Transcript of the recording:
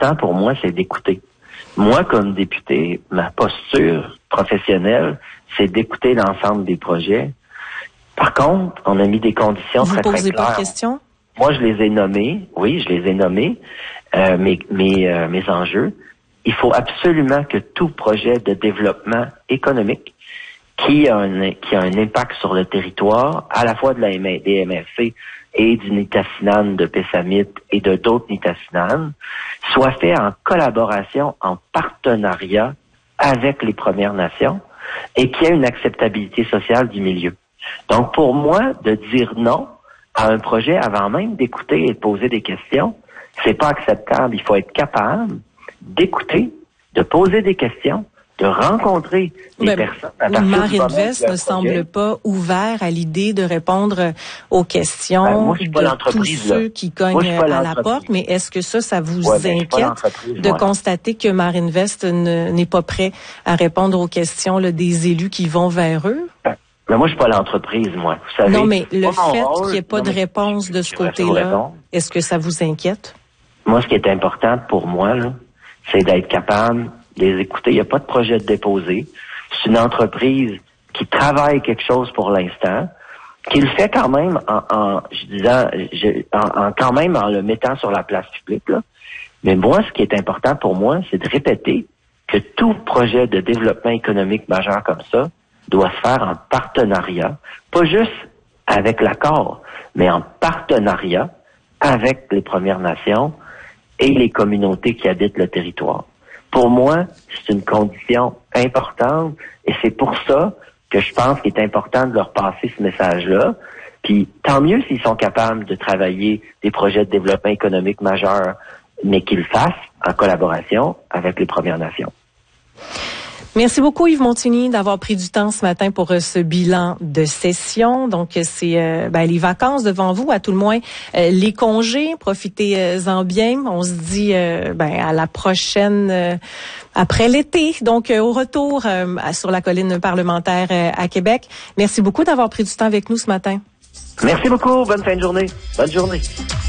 important pour moi, c'est d'écouter. Moi, comme député, ma posture professionnelle, c'est d'écouter l'ensemble des projets. Par contre, on a mis des conditions très, très claires. Vous posez pas de questions? Moi, je les ai nommés. Oui, je les ai nommés, mes enjeux. Il faut absolument que tout projet de développement économique qui a un impact sur le territoire, à la fois des MRC et du Nitassinan de Pessamit et de d'autres Nitassinan, soit fait en collaboration, en partenariat avec les Premières Nations et qu'il y ait une acceptabilité sociale du milieu. Donc, pour moi, de dire non à un projet avant même d'écouter et de poser des questions, c'est pas acceptable. Il faut être capable d'écouter, de poser des questions, de rencontrer des personnes. Marinvest ne semble pas ouvert à l'idée de répondre aux questions de tous ceux qui cognent à la porte, mais est-ce que ça vous inquiète de constater que Marinvest n'est pas prêt à répondre aux questions des élus qui vont vers eux? Mais moi, je suis pas l'entreprise, moi. Vous savez, non, mais le fait qu'il n'y ait pas de réponse de ce côté-là, est-ce que ça vous inquiète? Moi, ce qui est important pour moi, là, c'est d'être capable de les écouter. Il n'y a pas de projet de déposer. C'est une entreprise qui travaille quelque chose pour l'instant, qui le fait quand même en le mettant sur la place publique, là. Mais moi, ce qui est important pour moi, c'est de répéter que tout projet de développement économique majeur comme ça doit se faire en partenariat, pas juste avec l'accord, mais en partenariat avec les Premières Nations et les communautés qui habitent le territoire. Pour moi, c'est une condition importante et c'est pour ça que je pense qu'il est important de leur passer ce message-là. Puis tant mieux s'ils sont capables de travailler des projets de développement économique majeurs, mais qu'ils le fassent en collaboration avec les Premières Nations. Merci beaucoup Yves Montigny d'avoir pris du temps ce matin pour ce bilan de session. Donc c'est les vacances devant vous, à tout le moins les congés, profitez-en bien. On se dit à la prochaine après l'été. Donc au retour sur la colline parlementaire à Québec. Merci beaucoup d'avoir pris du temps avec nous ce matin. Merci beaucoup, bonne fin de journée. Bonne journée.